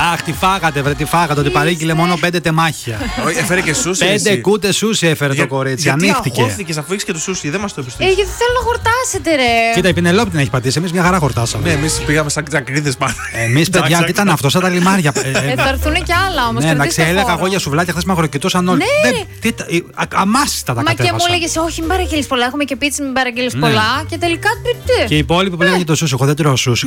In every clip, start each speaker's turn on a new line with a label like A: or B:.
A: Αχ, τη φάγατε, βρε, τη φάγατε. Ότι παρήγγειλε μόνο 5 τεμάχια.
B: Έφερε και σούσι.
A: 5 κούτες σούσι έφερε το κορίτσι. Ανοίχτηκε.
B: Γιατί αγχώθηκες αφού έχεις και το σούσι, δεν μας το επιστήμεις.
C: Γιατί θέλω να χορτάσετε, ρε.
A: Κοίτα, η Πινελόπη την έχει πατήσει. Εμείς μια χαρά χορτάσαμε.
B: Ναι, εμείς πήγαμε σαν τζακρίδες πάνω.
A: Εμείς, παιδιά, τι ήταν αυτό, σαν τα λιμάρια.
C: Θα έρθουν κι άλλα όμως.
A: Ναι, εντάξει, έλεγα εγώ για σουβλάκια χθες με αγροκοιτούσαν όλοι. Αμάσιστα τα
C: Μα και
A: κατέβασα.
C: μου έλεγε, όχι, μην παραγγείλεις πολλά. Έχουμε και πίτσα, μην παραγγείλεις πολλά. Και τελικά τι.
A: Και οι υπόλοιποι που λέγανε το σούσι, εγώ δεν τρώω σούσι.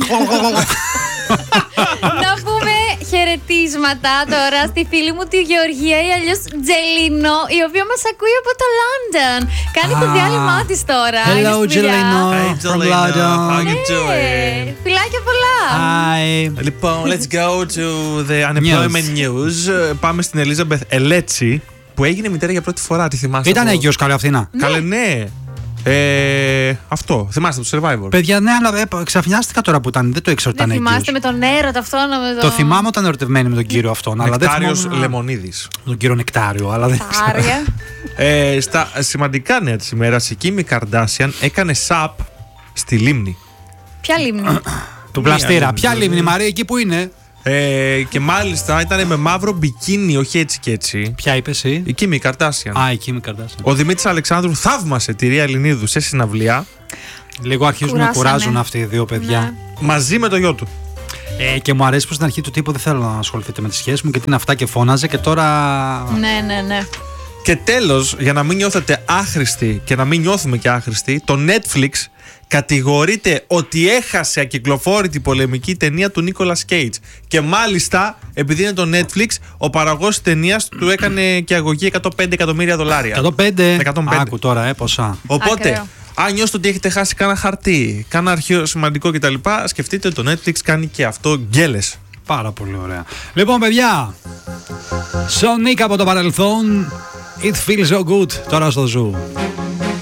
C: Να πούμε χαιρετίσματα τώρα στη φίλη μου τη Γεωργία ή αλλιώς Τζελίνο, η οποία μας ακούει από το London. Κάνει το διάλειμμά της τώρα.
A: Hello, Τζελίνο.
B: Hey, Jelena, how you doing?
C: Φιλάκια πολλά.
A: Hi.
B: Λοιπόν, let's go to the unemployment news. Πάμε στην Ελίζαμπεθ Ελέτσι, που έγινε μητέρα για πρώτη φορά. Τη θυμάστε?
A: Ήταν έγκυος καλή αυτήν.
B: Καλέ, ναι. Αυτό, θυμάστε το Survivor.
A: Παιδιά, ναι, αλλά ξαφνιάστηκα τώρα που ήταν. Δεν το ήξερα ότι
C: Δεν
A: ήταν έγκυος.
C: θυμάστε με τον έρωτα αυτόν.
A: Το θυμάμαι όταν ερωτευμένη με τον κύριο αυτόν. Αλλά δεν
B: Νεκτάριος
A: θυμάμαι.
B: Λεμονίδης.
A: Τον κύριο Νεκτάριο, αλλά δεν ξέρω.
C: Άρια.
B: Στα σημαντικά νέα της ημέρας, η Κίμι Καρντάσιαν έκανε σαπ στη λίμνη.
C: Ποια λίμνη?
A: Του πλαστήρα.
B: λίμνη,
A: Ποια λίμνη, Μαρία, εκεί που είναι.
B: Και μάλιστα ήταν με μαύρο μπικίνι, όχι έτσι και έτσι.
A: Ποια είπε εσύ?
B: Η Κίμι Καρντάσιαν.
A: Α, εκεί με καρτάσαι.
B: Ο Δημήτρης Αλεξάνδρου θαύμασε τη Ρία Ελληνίδου σε συναυλία
A: Λίγο αρχίζουν να
C: Κουράσανε.
A: κουράζουν αυτοί οι δύο παιδιά.
C: Ναι.
B: μαζί με το γιο του.
A: Και μου αρέσει πως στην αρχή του τύπου δεν θέλω να ασχοληθείτε με τη σχέση μου, γιατί είναι αυτά και φώναζε και τώρα.
C: Ναι.
B: Και τέλος, για να μην νιώθετε άχρηστοι και να μην νιώθουμε και άχρηστοι, το Netflix κατηγορείται ότι έχασε ακυκλοφόρητη πολεμική ταινία του Νίκολας Κέιτς. Και μάλιστα, επειδή είναι το Netflix, ο παραγωγός της ταινίας του έκανε και αγωγή $105 εκατομμύρια.
A: 105.
B: 105.
A: Άκου τώρα, ποσά.
B: Οπότε,
C: Ακραίο.
B: αν νιώσετε ότι έχετε χάσει κάνα χαρτί, κάνα αρχείο σημαντικό κτλ., σκεφτείτε το Netflix κάνει και αυτό γκέλες.
A: Πάρα πολύ ωραία. Λοιπόν, παιδιά, Sonic από το παρελθόν. It feels so good. Τώρα στο Zoo.